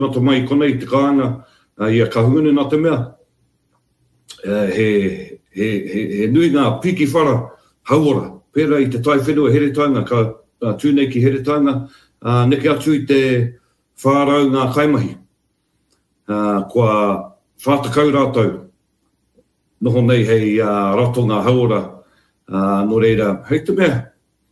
Nata mai konei te kāanga ia ka hungunu nā te mea. He nui ngā piki whara hauora. Pēra I te tai whenua heretanga, ka tūnei ki heretanga, neke atu I te whārau ngā kaimahi. Kua whātakau rātou. Noho nei hei rato ngā hauora. No reira, hei te mea.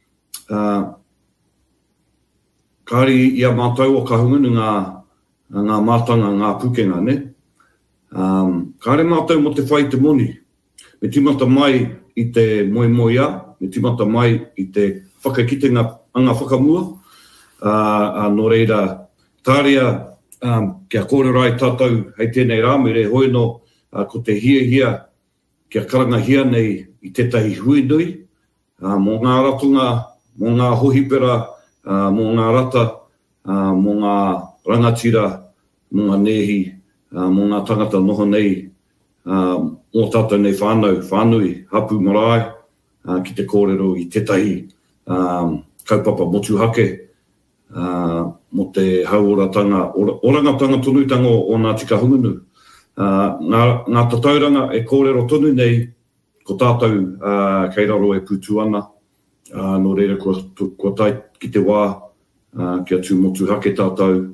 Kāri ia mātou o ka hungunu ngā mātanga, ngā pukenga, ne? Kāre mātou mo te whai te moni. Me timata mai I te moia, me timata mai I te whakakitenga anga whakamua. No reira, tārea kia kōrerai tātou hei tēnei rā, me re hoino ko te hia, kia karangahia nei I tētahi hui nui, mō ngā ratunga, mō ngā hohipera, mō ngā rata, mō ngā rangatira, mō ngā nehi, mō ngā tangata noho nei, mō tātou nei whānui, hapu marae, ki te kōrero I tētahi kaupapa motuhake, mo te hauoratanga, orangatanga tonutanga o Ngāti Kahungunu. Ngā tatauranga e kōrero tonu nei, ko tātou kei raro e putu ana, no reira kua tai ki te wā, kia tū motuhake tātou.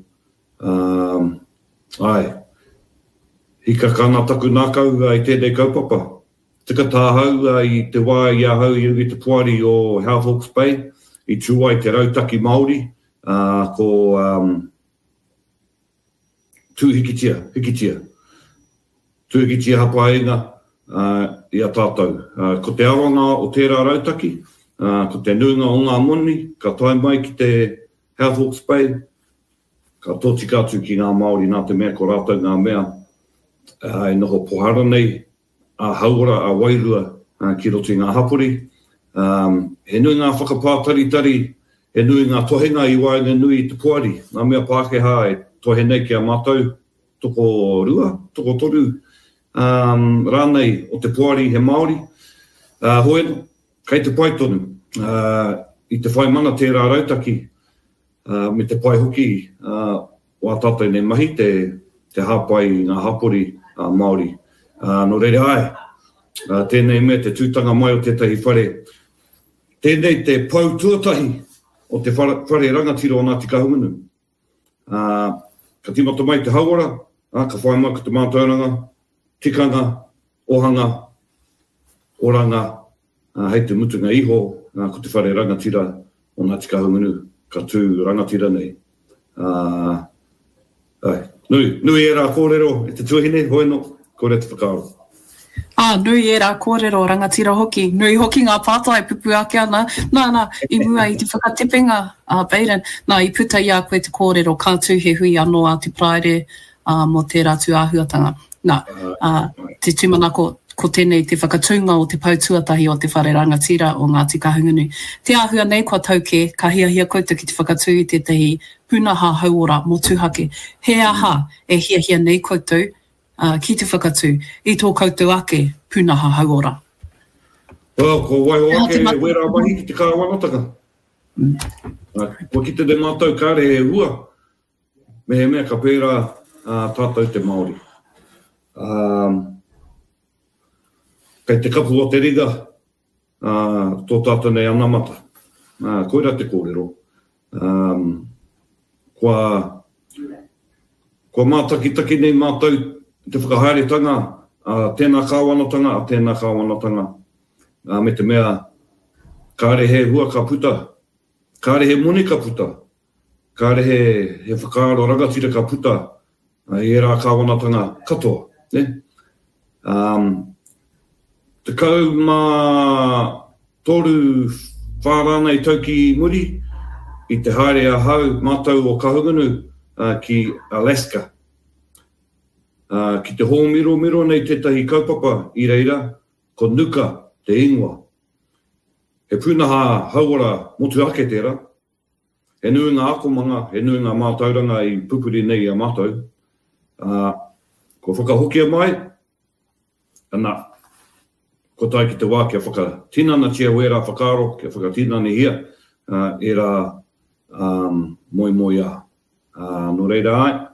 Hika kāna taku nākau I tēnei kaupapa. Tika tāhau I te wā I ahau I te puari o Hawhawke's Bay, I tūai te rautaki Māori, ko hikitia. Tūhikitia hapainga I a tātou. Ko te awanga o tērā rautaki, ko te nuinga o ngā moni, ka tai mai ki te Hawhawke's Bay, ka tōtika atu ki ngā Māori nā te mea ko rātou ngā mea, e noho pohara nei, a hauora, a wairua, ki roto I ngā hapori. He nui ngā whakapātaritari, he nui ngā tohenga I waenga nui I te puari. Ngā mea Pākehā e tohe nei ki a mātou, toko rua, toko toru, rānei o te puari he Māori. Hoeno, kei te pai tonu, I te whai mana tērā rautaki, me te pai hoki o a tātou nei mahi, te hāpai ngā hapori Māori. No reire ai, tēnei mea te tūtanga mai o tētahi whare. Tēnei te pau tuatahi o te whare rangatira o Ngāti Kahungunu. Ka timata mai te hauora, ka whai mai ko te mātauranga, tikanga, ohanga, oranga, hei te mutunga iho, ko te whare rangatira o Ngāti Kahungunu, ka tū rangatira nei. Nui e rā kōrero, e te tuahine, hoeno, kore te whakaaro. Nui e rā kōrero rangatira hoki. Nui hoki ngā pātai pupu ake ana. Nā, I mua I te whakatepenga, Beiran. Nā, I puta I a koe te kōrero, kā tū he hui anō a te praere mo tērā tū āhuatanga. Nā, te tūmanako ko tēnei te whakatunga o te pautuatahi o te whare rangatira o Ngāti Kahungunu. Te āhua nei kua tauke, ka hiahia koutou ki te whakatū I tētahi punaha hauora motuhake. He aha e hiahia nei koutou ki te whakatū I tō koutou ake punaha hauora. Ko waiho ake wera mahi ki te kāwanatanga. Ko ki te mātou kāre he hua, me he mea ka pērā tātou te Māori. Kei te kapu o te riga, tō tātou nei anamata. Koira te kōrero. Kua mātakitaki nei mātou te whakahaeretanga, tēnā kāwanatanga, tēnā kāwanatanga. Me te mea, kāre he hua ka puta, kāre he moni ka puta, kāre he whakaaro rangatira ka puta, I rā kāwanatanga katoa. Te kau mā toru whārānei tauki muri, I te haere a hau mātou o Kahungunu ki Alaska. Ki te hōmiro nei tētahi kaupapa I reira, ko Nuka te ingoa. He punaha hauora motuhake tērā. He nui ngā akomanga, he nui ngā mātauranga I pupuri nei a mātou. Ko whakahokia mai, ana, ko tai ki te wā kia whakatinana tia wera whakaaro, kia whakatinana hia, e rā moia. No reira ai,